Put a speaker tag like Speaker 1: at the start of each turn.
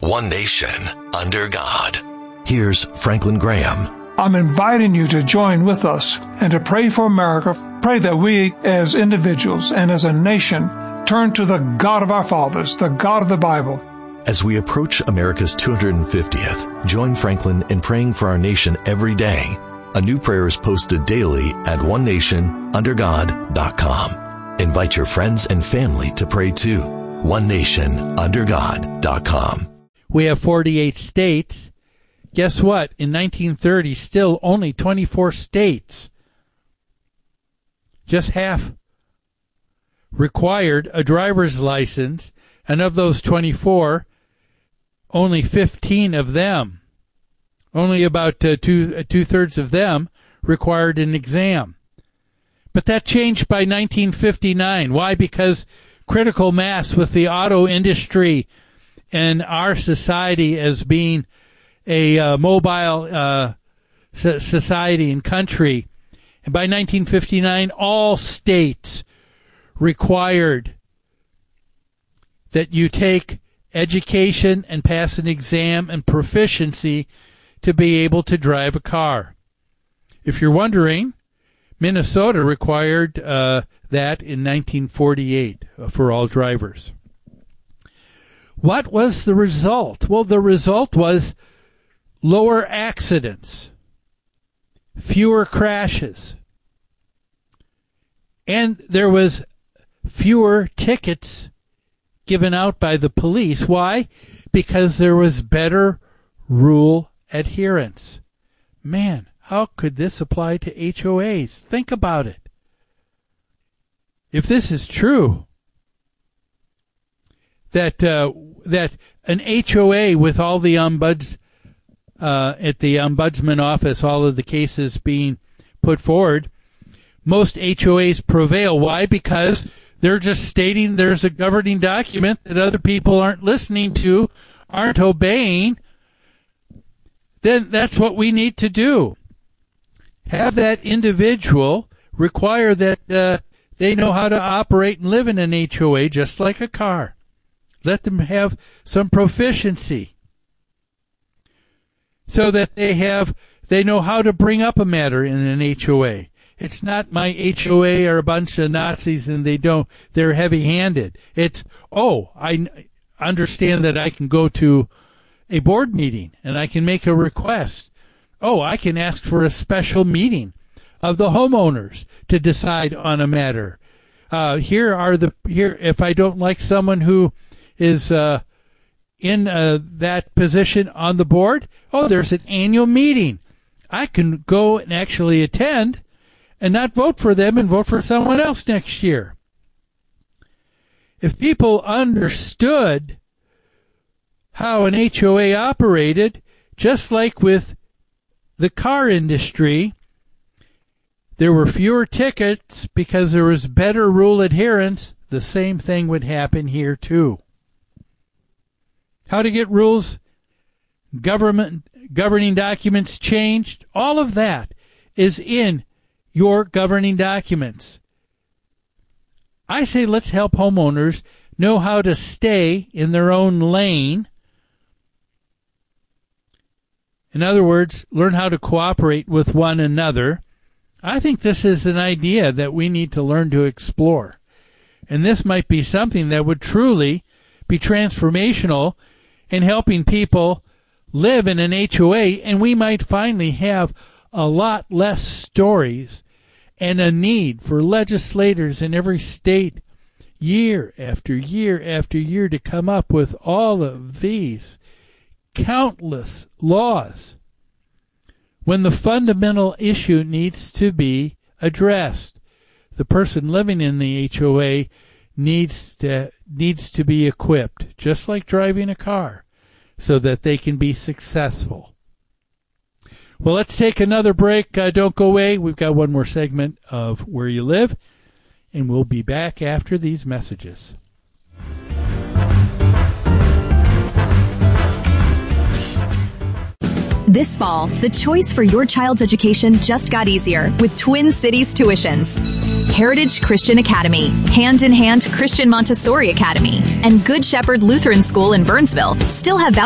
Speaker 1: one nation, under God. Here's Franklin Graham.
Speaker 2: I'm inviting you to join with us and to pray for America. Pray that we as individuals and as a nation turn to the God of our fathers, the God of the Bible.
Speaker 1: As we approach America's 250th, join Franklin in praying for our nation every day. A new prayer is posted daily at onenationundergod.com. Invite your friends and family to pray too. onenationundergod.com.
Speaker 3: We have 48 states. Guess what? In 1930, still only 24 states, just half, required a driver's license, and of those 24, only 15 of them, only about two-thirds of them required an exam. But that changed by 1959. Why? Because critical mass with the auto industry and our society as being a mobile society and country. And by 1959, all states required that you take education and pass an exam and proficiency to be able to drive a car. If you're wondering, Minnesota required that in 1948 for all drivers. What was the result? Well, the result was lower accidents, fewer crashes, and there was fewer tickets given out by the police. Why? Because there was better rule adherence. Man, how could this apply to HOAs? Think about it. If this is true, that an HOA with all the ombuds at the ombudsman office, all of the cases being put forward, most HOAs prevail. Why? Because they're just stating there's a governing document that other people aren't listening to, aren't obeying. Then that's what we need to do. Have that individual require that they know how to operate and live in an HOA just like a car. Let them have some proficiency so that they know how to bring up a matter in an HOA. It's not my HOA are a bunch of Nazis and they're heavy-handed. It's, I understand that I can go to a board meeting and I can make a request. I can ask for a special meeting of the homeowners to decide on a matter. If I don't like someone who is in that position on the board, there's an annual meeting. I can go and actually attend and not vote for them and vote for someone else next year. If people understood how an HOA operated, just like with the car industry, there were fewer tickets because there was better rule adherence, the same thing would happen here too. How to get rules, governing documents changed, all of that is in your governing documents. I say let's help homeowners know how to stay in their own lane. In other words, learn how to cooperate with one another. I think this is an idea that we need to learn to explore. And this might be something that would truly be transformational in helping people live in an HOA, and we might finally have a lot less stories and a need for legislators in every state year after year after year to come up with all of these countless laws when the fundamental issue needs to be addressed. The person living in the HOA needs to be equipped, just like driving a car, so that they can be successful. Well, let's take another break. Don't go away. We've got one more segment of Where You Live, and we'll be back after these messages.
Speaker 4: This fall, the choice for your child's education just got easier with Twin Cities Tuitions. Heritage Christian Academy, Hand in Hand Christian Montessori Academy, and Good Shepherd Lutheran School in Burnsville still have